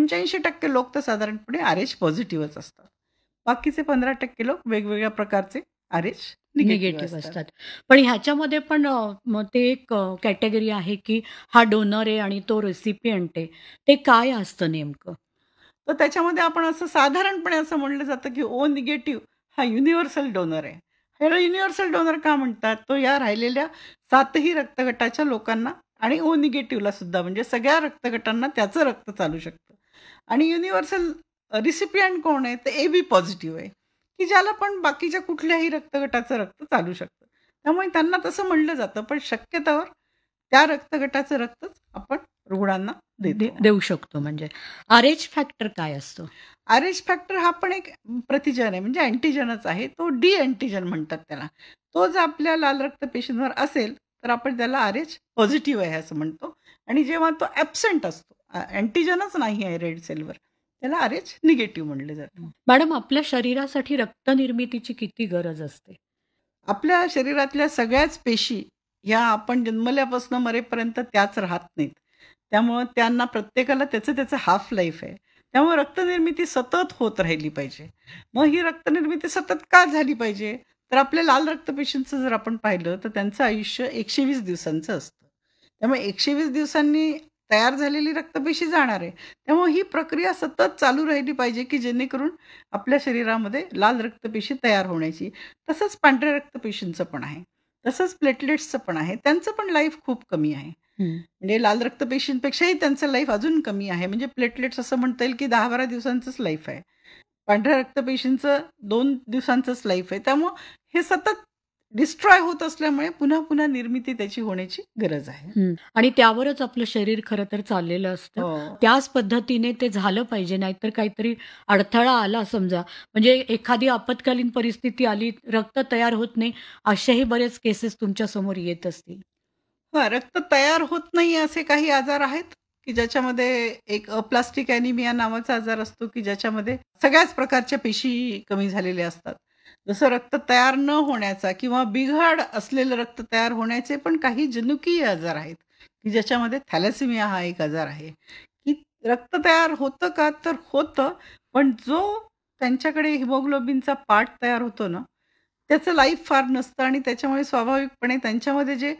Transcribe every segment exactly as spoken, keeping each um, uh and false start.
पंच्याऐंशी टक्के लोक तर साधारणपणे आर एच पॉझिटिव्हच असतात. बाकीचे पंधरा टक्के लोक वेगवेगळ्या प्रकारचे आर एच निगेटिव्ह निगेटिव्ह असतात. असतात. पण ह्याच्यामध्ये पण अ, मग ते एक अ, कॅटेगरी आहे, की हा डोनर आहे आणि तो रेसिपियंट आहे. ते काय असतं नेमकं? तर त्याच्यामध्ये आपण असं साधारणपणे असं म्हणलं जातं, की ओ निगेटिव्ह हा युनिव्हर्सल डोनर आहे. ह्याला युनिव्हर्सल डोनर का म्हणतात? तो या राहिलेल्या सातही रक्तगटाच्या लोकांना आणि ओ निगेटिव्हला सुद्धा म्हणजे सगळ्या रक्तगटांना त्याचं रक्त चालू शकतं. आणि युनिव्हर्सल रिसिपियंट कोण आहे? तर ए बी पॉझिटिव्ह आहे, की ज्याला पण बाकीच्या कुठल्याही रक्तगटाचं रक्त चालू शकतं. त्यामुळे त्यांना तसं म्हणलं जातं, पण शक्यतोवर त्या रक्तगटाचं रक्तच आपण रुग्णांना दे देतो. देऊ शकतो म्हणजे. आर-एच फॅक्टर काय असतं? आर एच फॅक्टर हा पण एक प्रतिजन आहे म्हणजे अँटीजनच आहे. तो डी अँटीजन म्हणतात त्याला. तो जर आपल्या लाल रक्तपेशींवर असेल, तर आपण त्याला आर एच पॉझिटिव्ह आहे असं म्हणतो आणि जेव्हा तो ॲब्सेंट असतो, अ, अँटीजनच नाही आहे रेड सेलवर, त्याला आर एच निगेटिव्ह म्हटलं जातं. मॅडम, आपल्या शरीरासाठी रक्तनिर्मितीची किती गरज असते? आपल्या शरीरातल्या सगळ्याच पेशी ह्या आपण जन्मल्यापासून मरेपर्यंत त्याच राहत नाहीत. त्यामुळं त्यांना प्रत्येकाला त्याचं त्याचं हाल्फ लाईफ आहे. त्यामुळे रक्तनिर्मिती सतत होत राहिली पाहिजे. मग ही रक्तनिर्मिती सतत का झाली पाहिजे? तर आपल्या लाल रक्तपेशींचं जर आपण पाहिलं तर त्यांचं आयुष्य एकशे वीस दिवसांचं असतं. त्यामुळे एकशे वीस दिवसांनी तयार झालेली रक्तपेशी जाणार आहे. त्यामुळे ही प्रक्रिया सतत चालू राहिली पाहिजे, की जेणेकरून आपल्या शरीरामध्ये लाल रक्तपेशी तयार होण्याची. तसंच पांढऱ्या रक्तपेशींचं पण आहे. तसंच प्लेटलेट्सचं पण आहे. त्यांचं पण लाईफ खूप कमी आहे. हं. म्हणजे लाल रक्तपेशींपेक्षाही त्यांचं लाईफ अजून कमी आहे. म्हणजे प्लेटलेट्स असं म्हणता येईल, की दहा बारा दिवसांचंच लाईफ आहे. पांढऱ्या रक्तपेशींचं दोन दिवसांचंच लाईफ आहे. त्यामुळं हे सतत डिस्ट्रॉय होत असल्यामुळे पुन्हा-पुन्हा निर्मिती त्याची होण्याची गरज आहे. हं. आणि त्यावरच आपलं शरीर खरं तर चाललेलं असतं. हो. त्याच पद्धतीने ते झालं पाहिजे. नाहीतर काहीतरी अडथळा आला समजा, म्हणजे एखादी आपत्कालीन परिस्थिती आली, रक्त तयार होत नाही, असेही बरेच केसेस तुमच्या समोर येत असतील. हां, रक्त तयार होत नाही असे काही आजार आहेत, की ज्याच्यामध्ये एक अप्लास्टिक ॲनिमिया नावाचा आजार असतो, की ज्याच्यामध्ये सगळ्याच प्रकारच्या पेशी कमी झालेल्या असतात. जसं रक्त तयार न होण्याचा किंवा बिघाड असलेलं रक्त तयार होण्याचे पण काही जनुकीय आजार आहेत, की ज्याच्यामध्ये थॅलेसेमिया हा एक आजार आहे, की रक्त तयार होतं का? तर होतं, पण जो त्यांच्याकडे हिमोग्लोबिनचा पार्ट तयार होतो ना, त्याचं लाईफ फार नसतं आणि त्याच्यामुळे स्वाभाविकपणे त्यांच्यामध्ये जे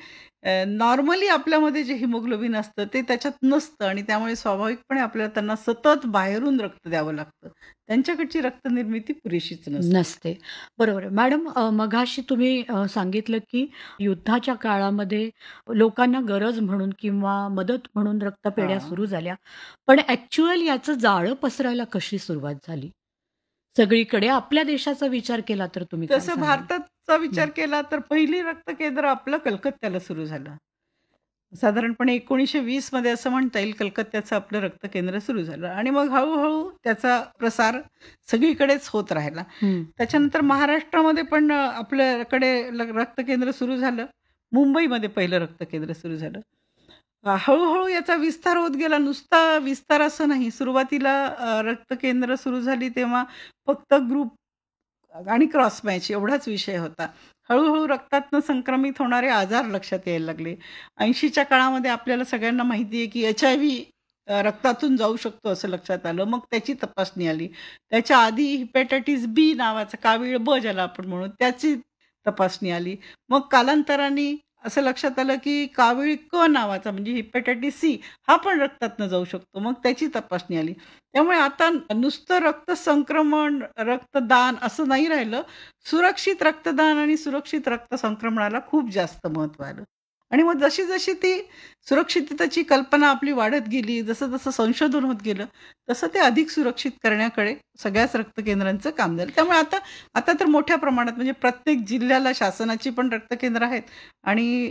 नॉर्मली आपल्यामध्ये जे हिमोग्लोबिन असतं ते त्याच्यात नसतं आणि त्यामुळे स्वाभाविकपणे आपल्याला त्यांना सतत बाहेरून रक्त द्यावं लागतं. त्यांच्याकडची रक्तनिर्मिती पुरेशीच नसते. नसते. बरोबर आहे. मॅडम, अ, मघाशी तुम्ही अ, सांगितलं, की युद्धाच्या काळामध्ये लोकांना गरज म्हणून किंवा मदत म्हणून रक्तपेढ्या हां. सुरू झाल्या. पण ॲक्चुअल याचं जाळं पसरायला कशी सुरुवात झाली? सगळीकडे आपल्या देशाचा विचार केला तर तुम्ही काय तसं सांगाल? भारताचा हं. विचार केला तर पहिली रक्तकेंद्र आपलं कलकत्त्याला सुरू झालं. साधारणपणे एकोणीसशे वीस मध्ये असं म्हणता येईल कलकत्त्याचं आपलं रक्तकेंद्र सुरू झालं आणि मग हळू-हळू त्याचा प्रसार सगळीकडेच होत राहिला. हं. त्याच्यानंतर महाराष्ट्रामध्ये पण अ, आपल्याकडे ल रक्तकेंद्र सुरू झालं. मुंबईमध्ये पहिलं रक्तकेंद्र सुरू झालं. अ, हळू याचा विस्तार होत गेला. नुसता विस्तार असं नाही. सुरुवातीला अ, रक्तकेंद्र सुरू झाली तेव्हा फक्त ग्रुप आणि क्रॉस मॅच एवढाच विषय होता. हळू-हळू रक्तातनं संक्रमित होणारे आजार लक्षात यायला लागले. ऐंशीच्या काळामध्ये आपल्याला सगळ्यांना माहिती आहे, की एच-आय-व्ही अ, रक्तातून जाऊ शकतो असं लक्षात आलं. मग त्याची तपासणी आली. त्याच्या आधी हेपॅटायटिस बी नावाचं कावीळ ब ज्याला आपण म्हणू त्याची तपासणी आली. मग कालांतराने असं लक्षात आलं, की कावीळ क नावाचा म्हणजे हेपॅटायटिस सी हा पण रक्तातनं जाऊ शकतो. मग त्याची तपासणी आली. त्यामुळे आता नुसतं रक्त संक्रमण, रक्तदान असं नाही राहिलं. सुरक्षित रक्तदान आणि सुरक्षित रक्त संक्रमणाला खूप जास्त महत्त्व आलं. आणि मग जशी-जशी ती सुरक्षिततेची कल्पना आपली वाढत गेली, जसं-जसं संशोधन होत गेलं, तसं ते अधिक सुरक्षित करण्याकडे सगळ्याच रक्तकेंद्रांचं काम झालं. त्यामुळे आता आता तर मोठ्या प्रमाणात म्हणजे प्रत्येक जिल्ह्याला शासनाची पण रक्तकेंद्र आहेत आणि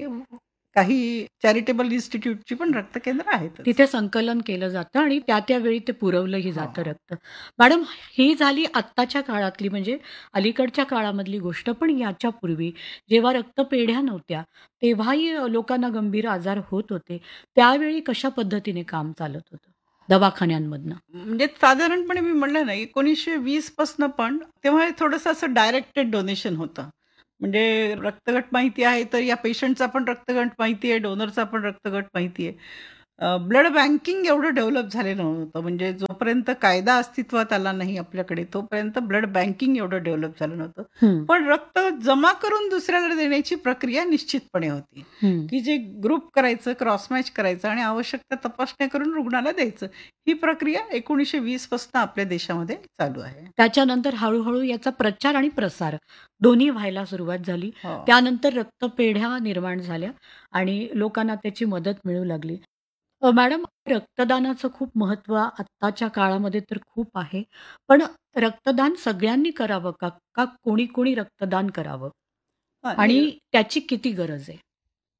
काही चॅरिटेबल इन्स्टिट्यूटची पण रक्तकेंद्र आहेतच. तिथे संकलन केलं जातं आणि त्या-त्या वेळी ते पुरवलंही हो, जातं हो. रक्त. मॅडम, ही झाली आत्ताच्या काळातली म्हणजे अलीकडच्या काळामधली गोष्ट. पण याच्यापूर्वी जेव्हा रक्तपेढ्या नव्हत्या, तेव्हाही अ, लोकांना गंभीर आजार होत होते. त्यावेळी कशा पद्धतीने काम चालत होतं दवाखान्यांमधनं? म्हणजे साधारणपणे मी म्हटलं ना एकोणीसशे वीस पासनं पण तेव्हा हे थोडंसं असं डायरेक्टेड डोनेशन होतं. म्हणजे रक्तगट माहिती आहे, तर या पेशंटचा पण रक्तगट माहिती आहे, डोनरचा पण रक्तगट माहिती आहे. ब्लड बँकिंग एवढं डेव्हलप झालेलं नव्हतं. म्हणजे जोपर्यंत कायदा अस्तित्वात आला नाही आपल्याकडे, तोपर्यंत ब्लड बँकिंग एवढं डेव्हलप झालं नव्हतं. हं, पण रक्त जमा करून दुसऱ्याला देण्याची प्रक्रिया निश्चितपणे होती, हं. की जे ग्रुप करायचं, क्रॉस मॅच करायचं आणि आवश्यक त्या तपासण्या करून रुग्णाला द्यायचं. ही प्रक्रिया एकोणीसशे वीस पासून आपल्या देशामध्ये चालू आहे. त्याच्यानंतर हळू-हळू याचा प्रचार आणि प्रसार दोन्ही व्हायला सुरुवात झाली. हो. त्यानंतर रक्तपेढ्या निर्माण झाल्या आणि लोकांना त्याची मदत मिळू लागली. अ, मॅडम, रक्तदानाचं खूप महत्त्व आत्ताच्या काळामध्ये तर खूप आहे. पण रक्तदान सगळ्यांनी करावं का? का कोणी-कोणी रक्तदान करावं? हां, आणि नाही त्याची किती गरज आहे?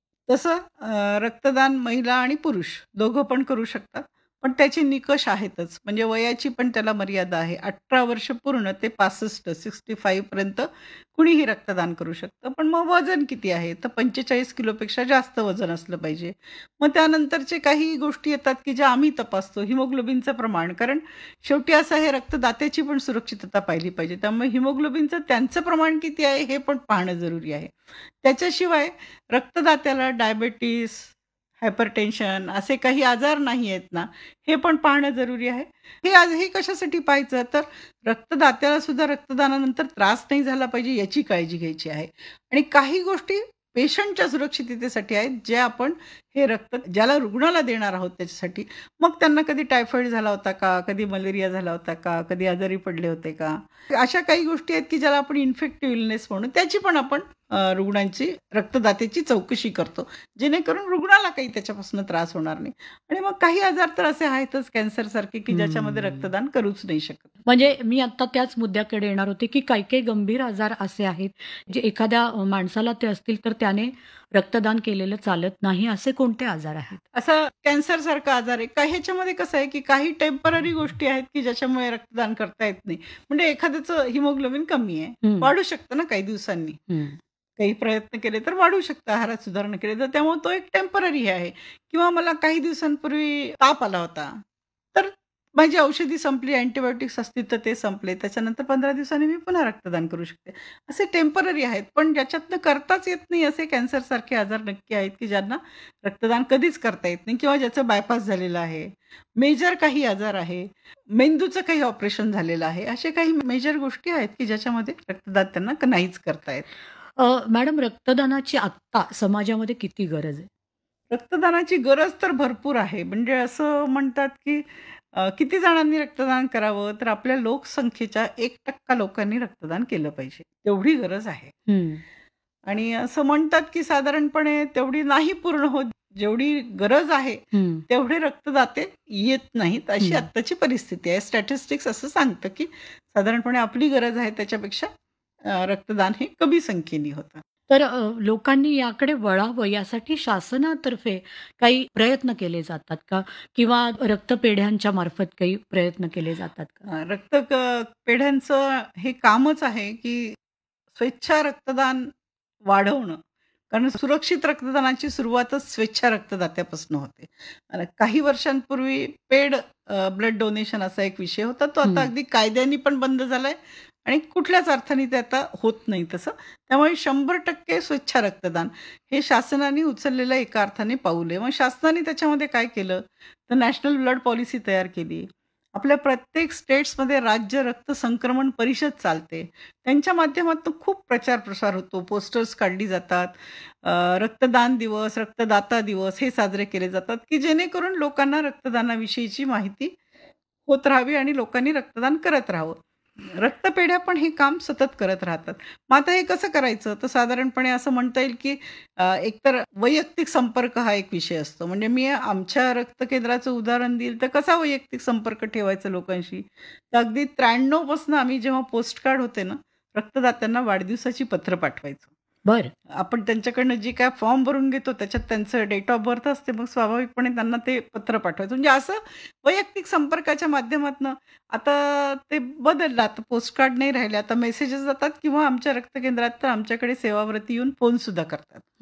तसं अ, रक्तदान महिला आणि पुरुष दोघं पण करू शकतात. पण त्याचे निकष आहेतच. म्हणजे वयाची पण त्याला मर्यादा आहे. अठरा वर्ष पूर्ण ते पासष्ट पासष्ट पर्यंत कुणीही रक्तदान करू शकतं. पण मग वजन किती आहे? तर पंचेचाळीस किलोपेक्षा जास्त वजन असलं पाहिजे. मग त्यानंतरचे काही गोष्टी येतात, की ज्या आम्ही तपासतो. हिमोग्लोबिनचं प्रमाण. कारण शेवटी असं आहे रक्तदात्याची पण सुरक्षितता पाहिली पाहिजे. त्यामुळे हिमोग्लोबिनचं त्यांचं प्रमाण किती आहे हे पण पाहणं जरुरी आहे. त्याच्याशिवाय रक्तदात्याला डायबिटीस, हायपरटेन्शन असे काही आजार नाही आहेत ना, हे पण पाहणं जरुरी आहे. हे आज हे कशासाठी पाहायचं तर रक्तदात्याला सुद्धा रक्तदानानंतर त्रास नाही झाला पाहिजे याची काळजी घ्यायची आहे. आणि काही गोष्टी पेशंटच्या सुरक्षिततेसाठी आहेत, जे आपण हे रक्त ज्याला रुग्णाला देणार आहोत त्याच्यासाठी. मग त्यांना कधी टायफॉइड झाला होता का? कधी मलेरिया झाला होता का? कधी आजारी पडले होते का? अशा काही गोष्टी आहेत, की ज्याला आपण इन्फेक्टिव्ह इलनेस म्हणू त्याची पण आपण अ, रुग्णांची रक्तदात्याची चौकशी करतो. जेणेकरून रुग्णाला काही त्याच्यापासून त्रास होणार नाही. आणि मग काही आजार तर असे आहेतच कॅन्सरसारखे, की ज्याच्यामध्ये हं. रक्तदान करूच नाही शकत. म्हणजे मी आता त्याच मुद्द्याकडे येणार होते, की काही-काही गंभीर आजार असे आहेत, जे एखाद्या अ, माणसाला ते असतील तर त्याने रक्तदान केलेलं चालत नाही. असे कोणते आजार आहेत? असा कॅन्सरसारखा आजार आहे. काही ह्याच्यामध्ये कसं आहे, की काही टेम्पररी गोष्टी आहेत, की ज्याच्यामुळे रक्तदान करता येत नाही. म्हणजे एखाद्याचं हिमोग्लोबिन कमी आहे. हं, वाढू शकतं ना काही दिवसांनी. हं. काही प्रयत्न केले तर वाढू शकतं, आहारात सुधारणा केली तर त्यामुळे तो एक टेम्पररी हे आहे. किंवा मला काही दिवसांपूर्वी ताप आला होता. तर माझी औषधी संपली, अँटिबायोटिक्स असतील तर ते संपले. त्याच्यानंतर पंधरा दिवसांनी मी पुन्हा रक्तदान करू शकते. असे टेम्पररी आहेत. पण ज्याच्यातनं करताच येत नाही असे कॅन्सरसारखे आजार नक्की आहेत, की ज्यांना रक्तदान कधीच करता येत नाही किंवा ज्याचं बायपास झालेलं आहे. मेजर काही आजार आहे. मेंदूचं काही ऑपरेशन झालेलं आहे. असे काही मेजर गोष्टी आहेत, की ज्याच्यामध्ये रक्तदान त्यांना नाहीच करता येत. अ, मॅडम, रक्तदानाची आत्ता समाजामध्ये किती गरज आहे? रक्तदानाची गरज तर भरपूर आहे. म्हणजे असं म्हणतात, की अ, किती जणांनी रक्तदान करावं? तर आपल्या लोकसंख्येच्या एक टक्का लोकांनी रक्तदान केलं पाहिजे. तेवढी गरज आहे. हं, आणि असं म्हणतात, की साधारणपणे तेवढी नाही पूर्ण होत. जेवढी गरज आहे, हं, तेवढे रक्तदाते येत नाहीत. अशी हं. आत्ताची परिस्थिती आहे. स्टॅटिस्टिक्स असं सांगतं, की साधारणपणे आपली गरज आहे त्याच्यापेक्षा अ, रक्तदान हे कमी संख्येने होतं. तर अ, लोकांनी याकडे वळावं यासाठी शासनातर्फे काही प्रयत्न केले जातात का? किंवा रक्तपेढ्यांच्या मार्फत काही प्रयत्न केले जातात का? अ, रक्त क पेढ्यांचं हे कामच आहे, की स्वेच्छा रक्तदान वाढवणं. कारण सुरक्षित रक्तदानाची सुरुवातच स्वेच्छा रक्तदात्यापासून होते. आणि काही वर्षांपूर्वी पेड अ, ब्लड डोनेशन असा एक विषय होता. तो आता हं. अगदी कायद्याने पण बंद झालाय आणि कुठल्याच अर्थाने ते आता होत नाही तसं. त्यामुळे शंभर टक्के स्वेच्छा रक्तदान हे शासनाने उचललेलं एका अर्थाने पाऊल आहे. मग शासनाने त्याच्यामध्ये काय केलं, तर नॅशनल ब्लड पॉलिसी तयार केली. आपल्या प्रत्येक स्टेट्समध्ये राज्य रक्त संक्रमण परिषद चालते. त्यांच्या माध्यमातून खूप प्रचार प्रसार होतो. पोस्टर्स काढली जातात. अ, रक्तदान दिवस, रक्तदाता दिवस हे साजरे केले जातात, की जेणेकरून लोकांना रक्तदानाविषयीची माहिती होत राहावी आणि लोकांनी रक्तदान करत राहावं. रक्तपेढ्या पण हे काम सतत करत राहतात. मग आता हे कसं करायचं? तर साधारणपणे असं म्हणता येईल, की अ, एकतर वैयक्तिक संपर्क हा एक विषय असतो. म्हणजे मी आमच्या रक्तकेंद्राचं उदाहरण देईल, तर कसा वैयक्तिक संपर्क ठेवायचा लोकांशी? तर अगदी त्र्याण्णव पासून आम्ही जेव्हा पोस्टकार्ड होते ना, रक्तदात्यांना वाढदिवसाची पत्र पाठवायचो. बरं. आपण त्यांच्याकडनं जे काय फॉर्म भरून घेतो त्याच्यात त्यांचं डेट ऑफ बर्थ असते. मग स्वाभाविकपणे त्यांना ते पत्र पाठवायचं. म्हणजे असं वैयक्तिक संपर्काच्या माध्यमातनं आता ते बदललं. आता पोस्टकार्ड नाही राहिले. आता मेसेजेस जातात किंवा आमच्या रक्तकेंद्रात तर आमच्याकडे सेवाव्रती येऊन फोनसुद्धा करतात. हं.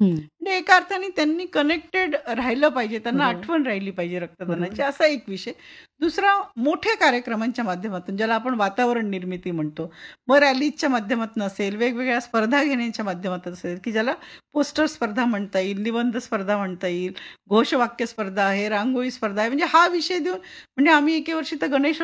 म्हणजे एका अर्थाने त्यांनी कनेक्टेड राहिलं पाहिजे, त्यांना बरोबर. आठवण राहिली पाहिजे रक्तदानाची, बरोबर. असा एक विषय. दुसरा, मोठ्या कार्यक्रमांच्या माध्यमातून, ज्याला आपण वातावरण निर्मिती म्हणतो, मग रॅलीजच्या माध्यमातून असेल, वेगवेगळ्या स्पर्धा घेण्याच्या माध्यमातून असेल, की ज्याला पोस्टर स्पर्धा म्हणता येईल, निबंध स्पर्धा म्हणता येईल, घोषवाक्य स्पर्धा आहे, रांगोळी स्पर्धा आहे, म्हणजे हा विषय देऊन, म्हणजे आम्ही एके वर्षी तर गणेश